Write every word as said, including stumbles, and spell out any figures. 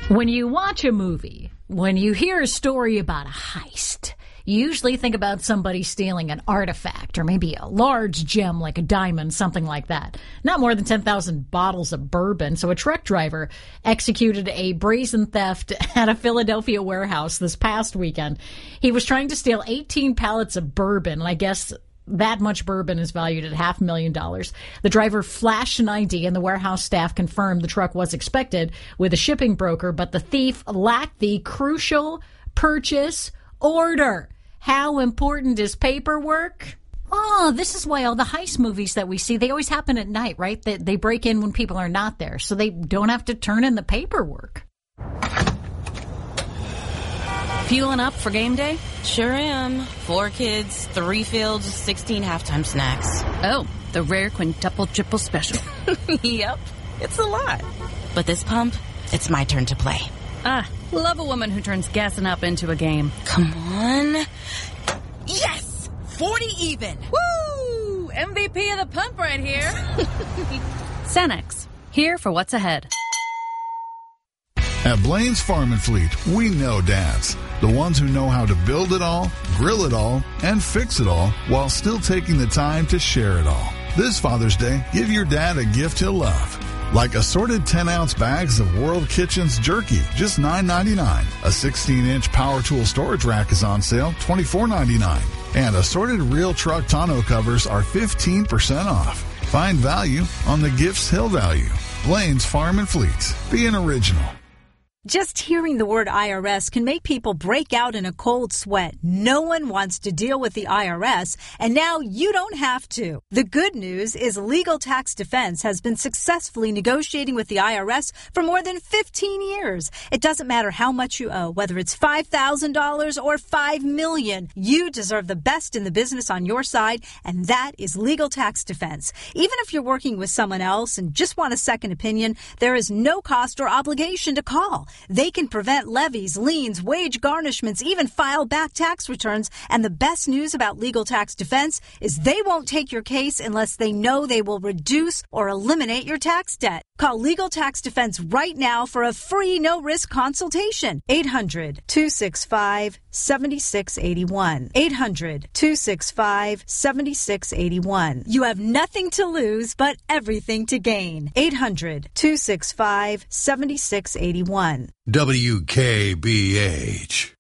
When you watch a movie, when you hear a story about a heist, you usually think about somebody stealing an artifact or maybe a large gem like a diamond, something like that. Not more than ten thousand bottles of bourbon. So a truck driver executed a brazen theft at a Philadelphia warehouse this past weekend. He was trying to steal eighteen pallets of bourbon, and I guess that much bourbon is valued at half a million dollars. The driver flashed an I D, and the warehouse staff confirmed the truck was expected with a shipping broker, but the thief lacked the crucial purchase order. How important is paperwork? Oh, this is why all the heist movies that we see, they always happen at night, right? They, they break in when people are not there, so they don't have to turn in the paperwork. Fueling up for game day? Sure am. Four kids, three fields, sixteen halftime snacks. Oh, the rare quintuple triple special. Yep, it's a lot. But this pump, it's my turn to play. Ah, love a woman who turns gassing up into a game. Come on. Yes! forty even. Woo! M V P of the pump right here. Cenex, here for what's ahead. At Blaine's Farm and Fleet, we know dads. The ones who know how to build it all, grill it all, and fix it all while still taking the time to share it all. This Father's Day, give your dad a gift he'll love. Like assorted ten-ounce bags of World Kitchens jerky, just nine ninety-nine. A sixteen-inch power tool storage rack is on sale, twenty-four ninety-nine. And assorted real truck tonneau covers are fifteen percent off. Find value on the gifts he'll value. Blaine's Farm and Fleet. Be an original. Just hearing the word I R S can make people break out in a cold sweat. No one wants to deal with the I R S, and now you don't have to. The good news is Legal Tax Defense has been successfully negotiating with the I R S for more than fifteen years. It doesn't matter how much you owe, whether it's five thousand dollars or five million dollars. You deserve the best in the business on your side, and that is Legal Tax Defense. Even if you're working with someone else and just want a second opinion, there is no cost or obligation to call. They can prevent levies, liens, wage garnishments, even file back tax returns. And the best news about Legal Tax Defense is they won't take your case unless they know they will reduce or eliminate your tax debt. Call Legal Tax Defense right now for a free no-risk consultation. eight hundred, two six five, seven six eight one. eight hundred, two six five, seven six eight one. You have nothing to lose but everything to gain. eight hundred, two six five, seven six eight one. W K B H.